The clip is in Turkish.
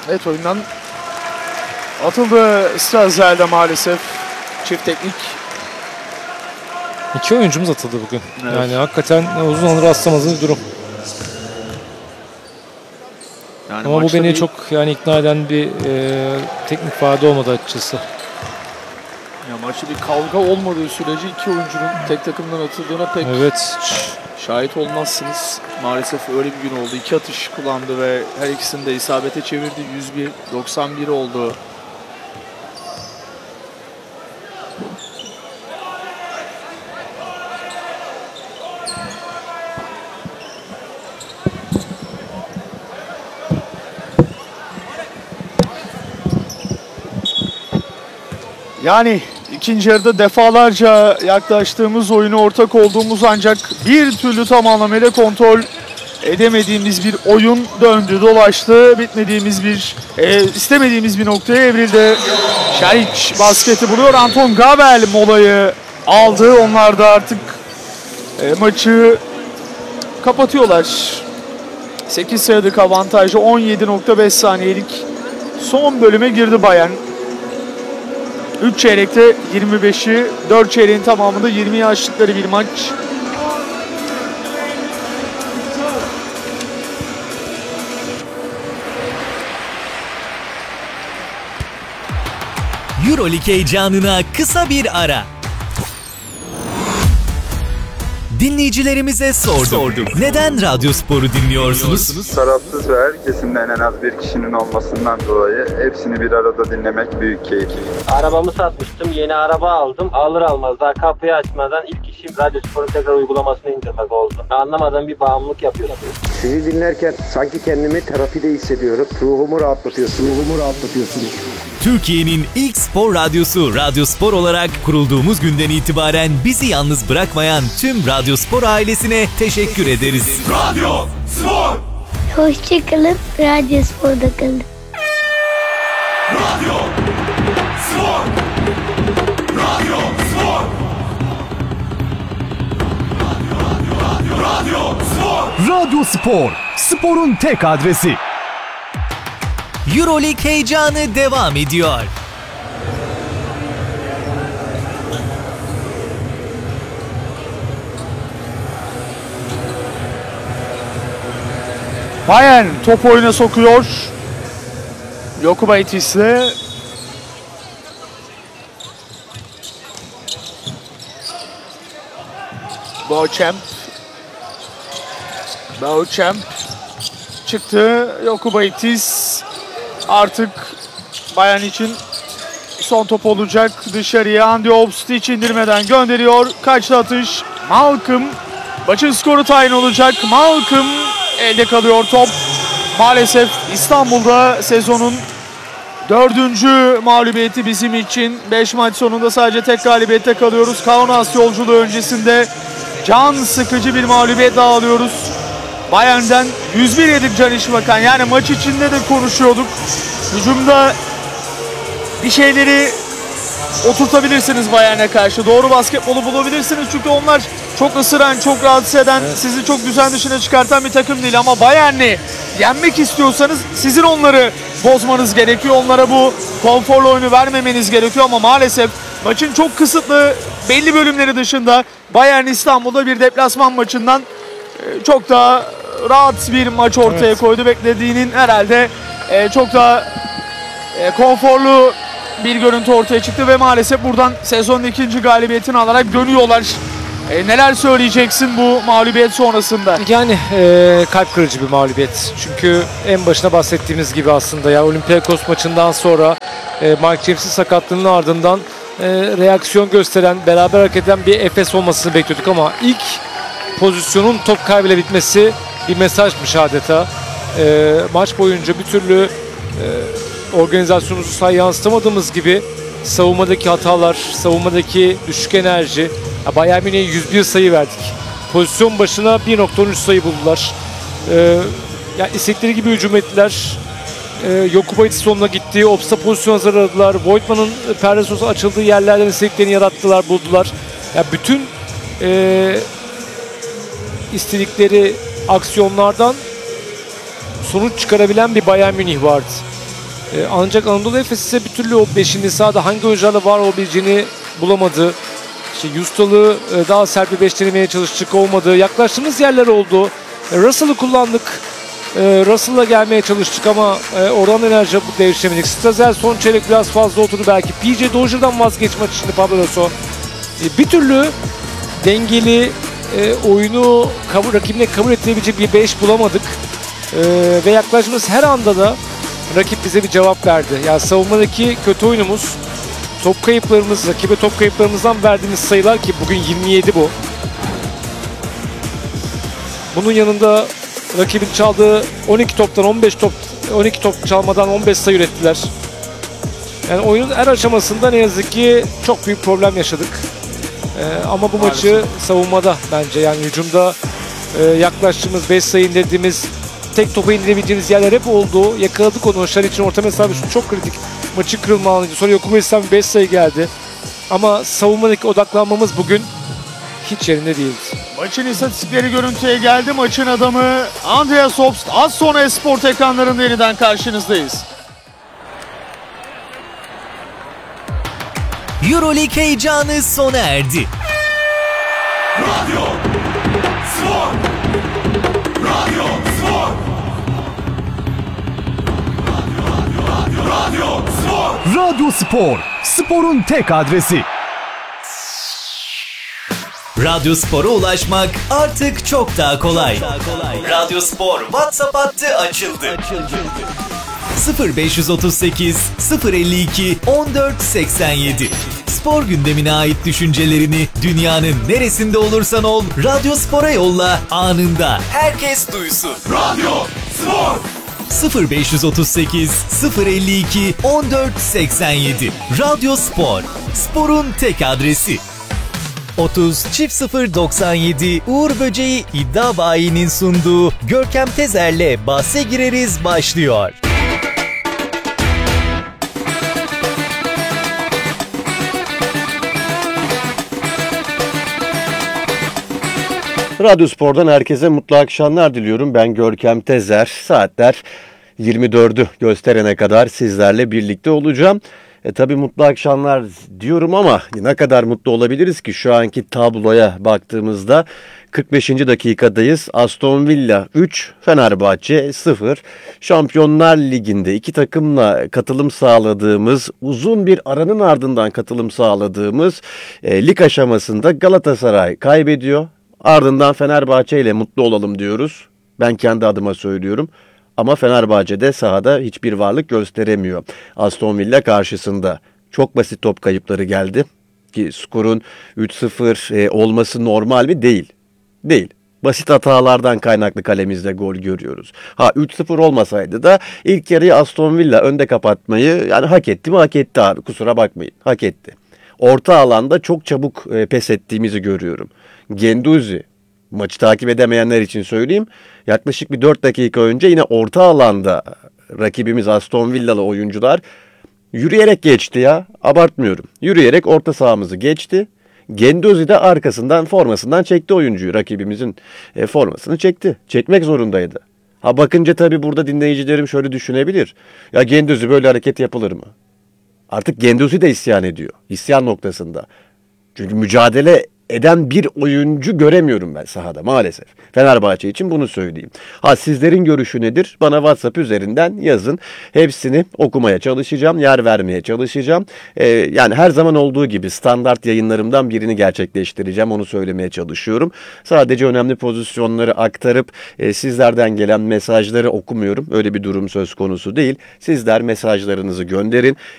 Evet, oyundan atıldı Straszel'de maalesef. Çift teknik. 2 oyuncumuz atıldı bugün. Evet. Yani hakikaten uzun zamandır rastlamadığımız bir durum. Yani ama bu beni bir... çok ikna eden bir teknik vaadi olmadı açıkçası. Ya maçı bir kavga olmadığı sürece iki oyuncunun tek takımdan atıldığına pek şahit olmazsınız. Maalesef öyle bir gün oldu. 2 atış kullandı ve her ikisini de isabete çevirdi. 101-91 oldu. Yani ikinci yarıda defalarca yaklaştığımız, oyunu ortak olduğumuz ancak bir türlü tam anlamıyla kontrol edemediğimiz bir oyun döndü, dolaştı. İstemediğimiz bir noktaya evrildi. Şeric basketi buluyor. Anton Gabel molayı aldı. Onlar da artık maçı kapatıyorlar. 8 sayılık avantajı, 17.5 saniyelik son bölüme girdi Bayern. 3 çeyrekte 25'i, 4 çeyreğin tamamında 20'yi aştıkları bir maç. Euroleague heyecanına kısa bir ara. Dinleyicilerimize sorduk. Neden Radyospor'u dinliyorsunuz? Tarafsız ve her kesimden en az bir kişinin olmasından dolayı hepsini bir arada dinlemek büyük keyif. Arabamı satmıştım, yeni araba aldım. Alır almaz daha kapıyı açmadan ilk işim Radyospor'un tekrar uygulamasını indirmek oldu. Anlamadığım bir bağımlılık yapıyorum. Sizi dinlerken sanki kendimi terapide hissediyorum. Ruhumu rahatlatıyorsunuz. Türkiye'nin ilk spor radyosu Radyospor olarak kurulduğumuz günden itibaren bizi yalnız bırakmayan tüm Radyospor ailesine teşekkür ederiz. Radyospor! Hoşçakalın, Radyospor'da kalın. Radyospor! Radyospor! Radyospor! Radyospor, sporun tek adresi. Euroleague heyecanı devam ediyor. Bayern top oyuna sokuyor. Jokubaitis'le. Beauchamp çıktı. Jokubaitis artık Bayern için son top olacak. Dışarıya Andy Obstich indirmeden gönderiyor. Kaçtı atış. Malcolm. Maçın skoru tayin olacak. Malcolm elde kalıyor top. Maalesef İstanbul'da sezonun 4. mağlubiyeti bizim için. 5 maç sonunda sadece tek galibiyette kalıyoruz. Kaunas yolculuğu öncesinde can sıkıcı bir mağlubiyet daha alıyoruz. Bayern'den 101 yedik Can İşbakan. Yani maç içinde de konuşuyorduk. Hücumda bir şeyleri oturtabilirsiniz Bayern'e karşı. Doğru basketbolu bulabilirsiniz. Çünkü onlar çok ısıran, çok rahatsız eden, sizi çok düzen dışına çıkartan bir takım değil. Ama Bayern'i yenmek istiyorsanız sizin onları bozmanız gerekiyor. Onlara bu konforlu oyunu vermemeniz gerekiyor. Ama maalesef maçın çok kısıtlı belli bölümleri dışında Bayern İstanbul'da bir deplasman maçından çok daha rahat bir maç ortaya koydu. Beklediğinin herhalde çok daha konforlu bir görüntü ortaya çıktı ve maalesef buradan sezonun 2. galibiyetini alarak dönüyorlar. Neler söyleyeceksin bu mağlubiyet sonrasında? Yani kalp kırıcı bir mağlubiyet. Çünkü en başına bahsettiğimiz gibi aslında ya Olympiakos maçından sonra Mike James'in sakatlığının ardından reaksiyon gösteren, beraber hareket eden bir Efes olmasını bekliyorduk ama ilk pozisyonun top kaybıyla bitmesi bir mesajmış adeta. Maç boyunca bir türlü organizasyonumuzu sahaya yansıtamadığımız gibi savunmadaki hatalar, savunmadaki düşük enerji. Bayern Münih'e 101 sayı verdik. Pozisyon başına 1.13 sayı buldular. Yani istedikleri gibi hücum ettiler. Jokubaitis sonuna gitti. Obsta pozisyon hazırladılar. Voigtman'ın perdesi açıldığı yerlerden istediklerini yarattılar, buldular. Yani bütün istedikleri aksiyonlardan sonuç çıkarabilen bir Bayern Münih vardı. Ancak Anadolu Efes ise bir türlü o 5. sahada hangi oyuncularla var olabileceğini bulamadı. İşte Yustalı daha sert bir 5 denemeye çalıştık, olmadı. Yaklaştığımız yerler oldu. Russell'ı kullandık. Russell'la gelmeye çalıştık ama oradan enerji yapıp değiştiremedik. Strazel son çeyrek biraz fazla oturdu belki. PJ Dozier'dan vazgeçmek için Pablo Lasso. Bir türlü dengeli oyunu rakibine kabul ettirebilecek bir 5 bulamadık. Ve yaklaştığımız her anda da rakip bize bir cevap verdi. Yani savunmadaki kötü oyunumuz, top kayıplarımız, rakibe top kayıplarımızdan verdiğimiz sayılar ki bugün 27 bu. Bunun yanında rakibin çaldığı 12 toptan 12 top çalmadan 15 sayı ürettiler. Yani oyunun her aşamasında ne yazık ki çok büyük problem yaşadık. Ama bu maçı savunmada bence, yani hücumda yaklaştığımız 5 sayı indirdiğimiz, tek topa indirebileceğimiz yerler hep oldu. Yakaladık onu. Şar için orta mesafe çok kritik. Maçın kırılma anıydı. Sonra Yokuba İslam 5 sayı geldi. Ama savunmadaki odaklanmamız bugün hiç yerinde değildi. Maçın istatistikleri görüntüye geldi. Maçın adamı Andreas Obst. Az sonra Esport ekranlarında yeniden karşınızdayız. Euroleague heyecanı sona erdi. Radyo Spor. Radyo Spor. Radyo Spor. Radyo Spor, sporun tek adresi. Radyo Spor'a ulaşmak artık çok daha kolay. Radyo Spor WhatsApp hattı açıldı. 0538 052 1487. Spor gündemine ait düşüncelerini dünyanın neresinde olursan ol Radyo Spor'a yolla, anında herkes duysun. Radyo Spor. 0538 052 1487. Radyo Spor, sporun tek adresi. 30 çift 097 Uğur Böceği İddia Bayi'nin sunduğu Görkem Tezer'le bahse gireriz başlıyor. Radyo Spor'dan herkese mutlu akşamlar diliyorum. Ben Görkem Tezer. Saatler 24'ü gösterene kadar sizlerle birlikte olacağım. Tabii mutlu akşamlar diyorum ama ne kadar mutlu olabiliriz ki şu anki tabloya baktığımızda 45. dakikadayız. Aston Villa 3, Fenerbahçe 0. Şampiyonlar Ligi'nde iki takımla katılım sağladığımız, uzun bir aranın ardından katılım sağladığımız lig aşamasında Galatasaray kaybediyor. Ardından Fenerbahçe ile mutlu olalım diyoruz. Ben kendi adıma söylüyorum. Ama Fenerbahçe'de sahada hiçbir varlık gösteremiyor. Aston Villa karşısında çok basit top kayıpları geldi. Ki skorun 3-0 olması normal mi? Değil. Değil. Basit hatalardan kaynaklı kalemizde gol görüyoruz. 3-0 olmasaydı da ilk yarıyı Aston Villa önde kapatmayı yani hak etti mi? Hak etti abi. Kusura bakmayın. Hak etti. Orta alanda çok çabuk pes ettiğimizi görüyorum. Guendouzi, maçı takip edemeyenler için söyleyeyim. Yaklaşık bir 4 dakika önce yine orta alanda rakibimiz Aston Villalı oyuncular yürüyerek geçti ya. Abartmıyorum. Yürüyerek orta sahamızı geçti. Guendouzi de arkasından formasından çekti oyuncuyu. Rakibimizin formasını çekti. Çekmek zorundaydı. Bakınca tabii burada dinleyicilerim şöyle düşünebilir. Ya Guendouzi böyle hareket yapılır mı? Artık Guendouzi de isyan ediyor. İsyan noktasında. Çünkü mücadele eden bir oyuncu göremiyorum ben sahada maalesef. Fenerbahçe için bunu söyleyeyim. Sizlerin görüşü nedir? Bana WhatsApp üzerinden yazın. Hepsini okumaya çalışacağım, yer vermeye çalışacağım. Yani her zaman olduğu gibi standart yayınlarımdan birini gerçekleştireceğim. Onu söylemeye çalışıyorum. Sadece önemli pozisyonları aktarıp sizlerden gelen mesajları okumuyorum. Öyle bir durum söz konusu değil. Sizler mesajlarınızı gönderin.